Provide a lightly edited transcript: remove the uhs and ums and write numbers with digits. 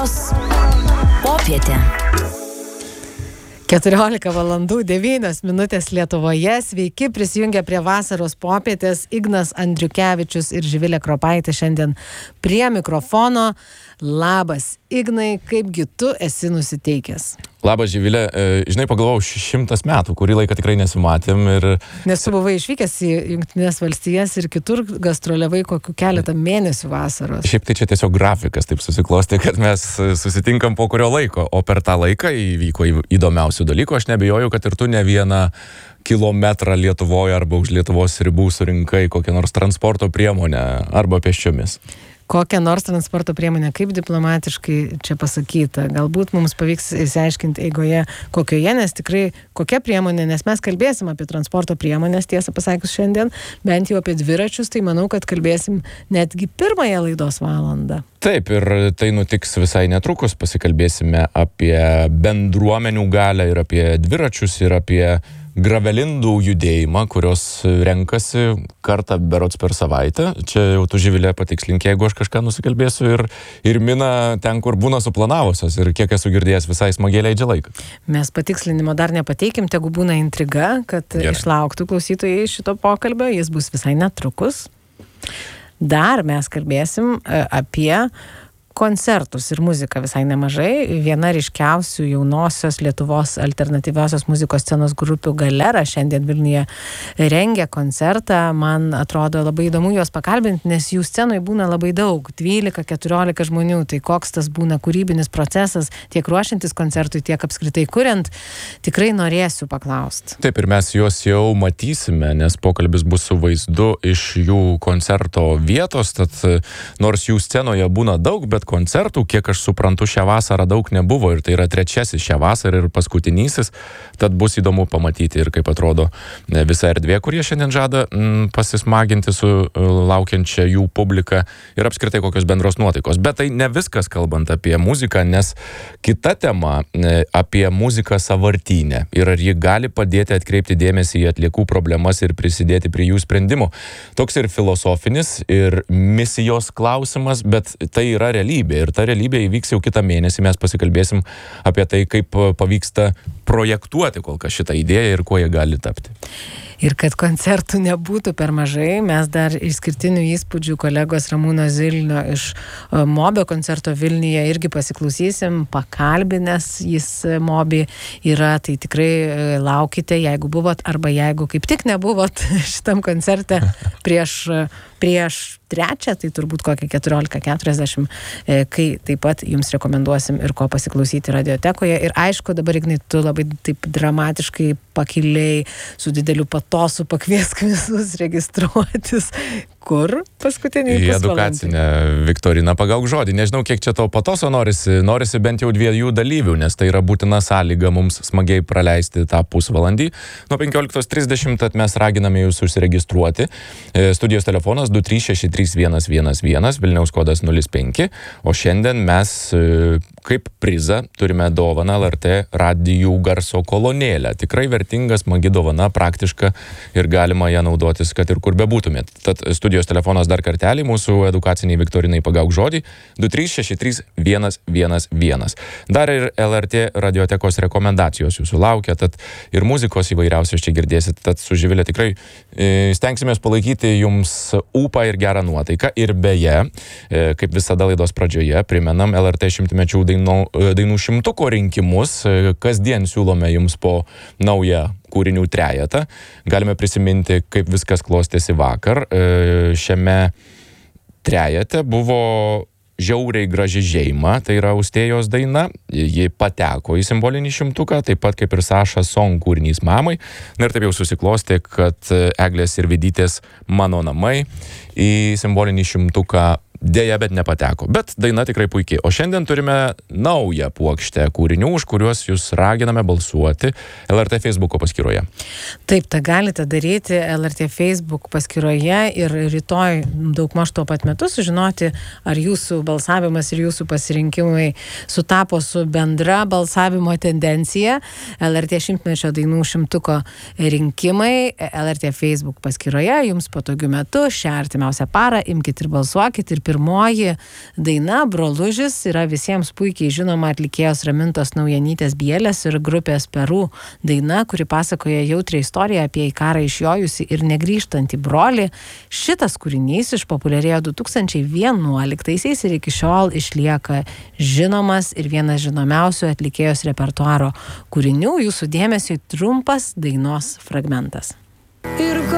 Vasaros popietė. 14 valandų 9 minutės Lietuvoje. Sveiki, prisijungia prie Vasaros popietės Ignas Andriukevičius ir Živilė Kropaitė šiandien prie mikrofono. Labas, Ignai, kaipgi tu esi nusiteikęs? Labas, Živilė. Žinai, pagalvojau, 100 metų, kurį laiką tikrai nesimatėm. Nes tu buvai išvykęs į Jungtinės valstijas ir kitur gastroliavai kokių keletą mėnesių vasaros. Šiaip tai čia tiesiog grafikas taip susiklostė, kad mes susitinkam po kurio laiko, o per tą laiką įvyko įdomiausių dalykų. Aš nebijoju, kad ir tu ne vieną kilometrą Lietuvoje arba už Lietuvos ribų surinkai kokią nors transporto priemonę arba pėsčiomis. Kokią nors transporto priemonę, kaip diplomatiškai čia pasakyta. Galbūt mums pavyks išsiaiškinti eigoje kokioje, nes tikrai kokia priemonė, nes mes kalbėsim apie transporto priemonės, tiesą pasakius šiandien, bent jau apie dviračius, tai manau, kad kalbėsim netgi pirmąją laidos valandą. Taip, ir tai nutiks visai netrukus, pasikalbėsime apie bendruomenių galią ir apie dviračius ir apie gravelindų judėjimą, kurios renkasi kartą berods per savaitę. Čia jau tu, Živilė, patikslink, jeigu aš kažką nusikalbėsiu ir mina ten, kur būna suplanavusios ir kiek esu girdėjęs visai smagiai leidžia laiką. Mes patikslinimo dar nepateikim, tegu būna intriga, kad išlauktų klausytojai šito pokalbio, jis bus visai netrukus. Dar mes kalbėsim apie koncertus ir muziką visai nemažai. Viena ryškiausių jaunosios Lietuvos alternatyviosios muzikos scenos grupių Galera šiandien Vilniuje rengia koncertą. Man atrodo labai įdomu juos pakalbinti, nes jų scenoje būna labai daug, 12-14 žmonių. Tai koks tas būna kūrybinis procesas, tiek ruošiantis koncertui, tiek apskritai kuriant, tikrai norėsiu paklausti. Taip, ir mes juos jau matysime, nes pokalbis bus su vaizdu iš jų koncerto vietos, tad nors jų scenoje būna daug, bet koncertų, kiek aš suprantu, šią vasarą daug nebuvo ir tai yra trečiasis šią vasarą ir paskutinysis, tad bus įdomu pamatyti ir kaip atrodo visa erdvė, kurie šiandien žada pasismaginti su laukiančia jų publika ir apskritai kokios bendros nuotaikos. Bet tai ne viskas kalbant apie muziką, nes kita tema apie muziką sąvartyne ir ar ji gali padėti atkreipti dėmesį į atliekų problemas ir prisidėti prie jų sprendimo. Toks ir filosofinis, ir misijos klausimas, bet tai yra realybė. Ir ta realybė įvyks jau kitą mėnesį. Mes pasikalbėsim apie tai, kaip pavyksta projektuoti kol kas šitą idėją ir kuo jie gali tapti. Ir kad koncertų nebūtų per mažai, mes dar išskirtinių įspūdžių kolegos Ramūno Zilnio iš Mobio koncerto Vilniuje irgi pasiklausysim, pakalbinęs jis Mobi yra, tai tikrai laukite, jeigu buvot arba jeigu kaip tik nebuvot šitam koncerte prieš trečią, tai turbūt kokią 14:40, kai taip pat jums rekomenduosim ir ko pasiklausyti radiotekoje. Ir aišku, dabar, Ignai, tu labai taip dramatiškai pakiliai su dideliu patosu pakviesk visus registruotis. Kur paskutinį pusvalandį? Į edukacinę viktoriną pagauk žodį. Nežinau, kiek čia to patoso norisi bent jau 2 dalyvių, nes tai yra būtina sąlyga mums smagiai praleisti tą pusvalandį. Nuo 15:30 tad mes raginame jūs užsiregistruoti. Studijos telefonas 2363111, Vilniaus kodas 05, o šiandien mes kaip prizą turime dovaną LRT radijų garso kolonėlę. Tikrai vertinga, smagi dovana, praktiška ir galima ją naudotis, kad ir kur bebūtumėt. Tad studijos telefonas dar kartelį, mūsų edukaciniai viktorinai pagauk žodį 2363111. Dar ir LRT radiotekos rekomendacijos jūsų laukia, tad ir muzikos įvairiausios čia girdėsit. Tad su Živilė tikrai stengsimės palaikyti jums ūpą ir gerą nuotaiką. Ir beje, kaip visada laidos pradžioje, primenam LRT šimtmečių dainų šimtuko rinkimus. Kasdien siūlome jums po naują kūrinių trejetą. Galime prisiminti, kaip viskas klostėsi vakar. Šiame trejete buvo Žiauriai graži žeima, tai yra Austėjos daina. Ji pateko į simbolinį šimtuką, taip pat kaip ir Saša Song kūrinys Mamai. Ir taip jau susiklostė, kad Eglės Sirvydytės Mano namai į simbolinį šimtuką dėja, bet nepateko. Bet daina tikrai puikiai. O šiandien turime naują puokštę kūrinių, už kuriuos jūs raginame balsuoti LRT Facebooko paskyroje. Taip, tą galite daryti LRT Facebook paskyroje ir rytoj daugmaž tuo pat metu sužinoti, ar jūsų balsavimas ir jūsų pasirinkimai sutapo su bendra balsavimo tendencija. LRT šimtmečio dainų šimtuko rinkimai LRT Facebook paskyroje jums patogiu metu šią artimiausią parą imkite ir balsuokite ir pirmoji daina Brolužis yra visiems puikiai žinoma atlikėjos Ramintos Naujanytės Bielės ir grupės Peru daina, kuri pasakoja jautrią istoriją apie į karą išjojusi ir negrįžtantį brolį. Šitas kūrinys išpopuliarėjo 2011 ir iki šiol išlieka žinomas ir vienas žinomiausių atlikėjos repertuaro kūrinių. Jūsų dėmesiui trumpas dainos fragmentas.